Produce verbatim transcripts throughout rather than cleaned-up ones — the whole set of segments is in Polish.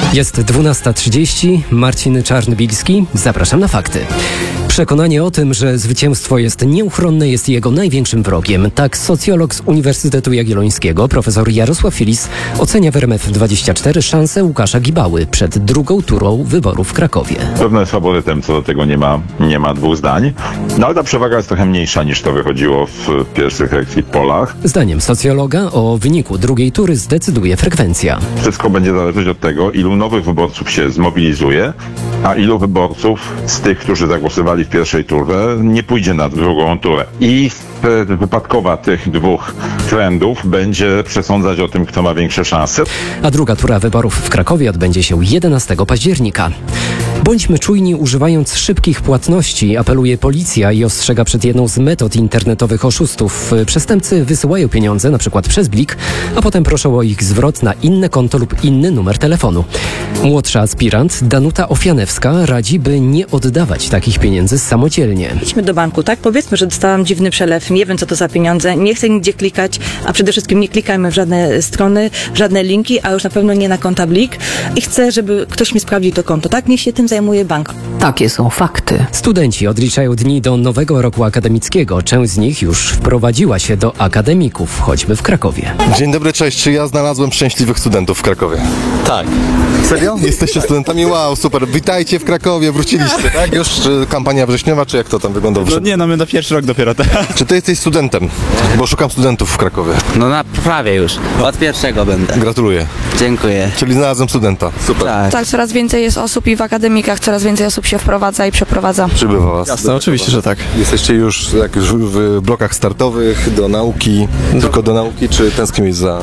Jest dwunasta trzydzieści, Marcin Czarnbilski, zapraszam na fakty. Przekonanie o tym, że zwycięstwo jest nieuchronne, jest jego największym wrogiem. Tak socjolog z Uniwersytetu Jagiellońskiego, profesor Jarosław Filis, ocenia w R M F dwadzieścia cztery szanse Łukasza Gibały przed drugą turą wyborów w Krakowie. Pewno jest faworytem, co do tego nie ma, nie ma dwóch zdań. No ale ta przewaga jest trochę mniejsza niż to wychodziło w pierwszych exit polach. Zdaniem socjologa o wyniku drugiej tury zdecyduje frekwencja. Wszystko będzie zależeć od tego, ilu nowych wyborców się zmobilizuje, a ilu wyborców z tych, którzy zagłosowali w pierwszej turze, nie pójdzie na drugą turę. I wypadkowa tych dwóch trendów będzie przesądzać o tym, kto ma większe szanse. A druga tura wyborów w Krakowie odbędzie się jedenastego października. Bądźmy czujni, używając szybkich płatności, apeluje policja i ostrzega przed jedną z metod internetowych oszustów. Przestępcy wysyłają pieniądze, np. przez Blik, a potem proszą o ich zwrot na inne konto lub inny numer telefonu. Młodsza aspirant Danuta Ofianewska radzi, by nie oddawać takich pieniędzy samodzielnie. Idźmy do banku, tak? Powiedzmy, że dostałam dziwny przelew, nie wiem co to za pieniądze, nie chcę nigdzie klikać, a przede wszystkim nie klikajmy w żadne strony, w żadne linki, a już na pewno nie na konta Blik i chcę, żeby ktoś mi sprawdził to konto, tak? Niech się tym zajmuje bank. Takie są fakty. Studenci odliczają dni do nowego roku akademickiego. Część z nich już wprowadziła się do akademików, choćby w Krakowie. Dzień dobry, cześć. Czy ja znalazłem szczęśliwych studentów w Krakowie? Tak. Serio? Jesteście studentami? Wow, super. Witajcie w Krakowie, wróciliście, tak? Już czy kampania wrześniowa, czy jak to tam wygląda? No nie, no my na pierwszy rok dopiero teraz. Czy ty jesteś studentem? Bo szukam studentów w Krakowie. No na prawie już. Od pierwszego będę. Gratuluję. Dziękuję. Czyli znalazłem studenta. Super. Tak. Tak, coraz więcej jest osób i w akademikach coraz więcej osób się wprowadza i przeprowadza. Przybywa was. Jasne, oczywiście, że tak. Jesteście już, jak już w blokach startowych, do nauki, tylko do nauki, czy tęskniłeś za...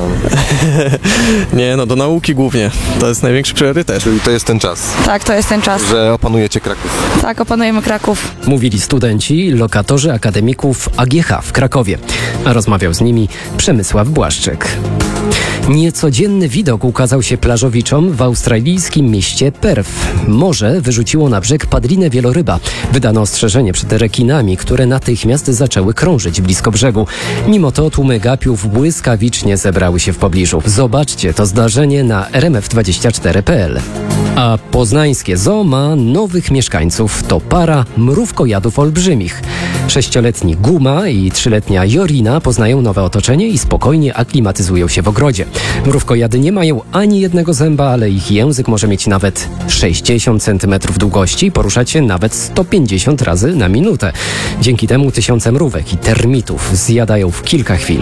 Nie, no do nauki głównie. To jest największy priorytet. Czyli to jest ten czas, Tak, to jest ten czas. że opanujecie Kraków. Tak, opanujemy Kraków. Mówili studenci, lokatorzy akademików A G H w Krakowie. A rozmawiał z nimi Przemysław Błaszczyk. Niecodzienny widok ukazał się plażowiczom w australijskim mieście Perth. Morze wyrzuciło na brzeg padlinę wieloryba. Wydano ostrzeżenie przed rekinami, które natychmiast zaczęły krążyć blisko brzegu. Mimo to tłumy gapiów błyskawicznie zebrały się w pobliżu. Zobaczcie to zdarzenie na R M F dwadzieścia cztery kropka p l. A poznańskie zoo ma nowych mieszkańców. To para mrówkojadów olbrzymich. Sześcioletni Guma i trzyletnia Jorina poznają nowe otoczenie i spokojnie aklimatyzują się w ogrodzie. Mrówkojady nie mają ani jednego zęba, ale ich język może mieć nawet sześćdziesiąt centymetrów długości i poruszać się nawet sto pięćdziesiąt razy na minutę. Dzięki temu tysiące mrówek i termitów zjadają w kilka chwil.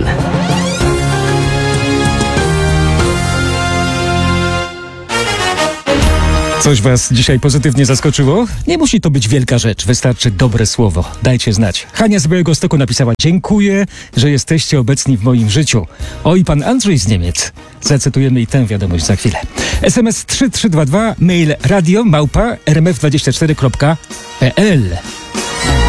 Coś was dzisiaj pozytywnie zaskoczyło? Nie musi to być wielka rzecz, wystarczy dobre słowo. Dajcie znać. Hania z Białegostoku napisała: dziękuję, że jesteście obecni w moim życiu. O, i pan Andrzej z Niemiec. Zacytujemy i tę wiadomość za chwilę. S M S trzy trzy dwa dwa, mail radio małpa r m f dwadzieścia cztery kropka p l.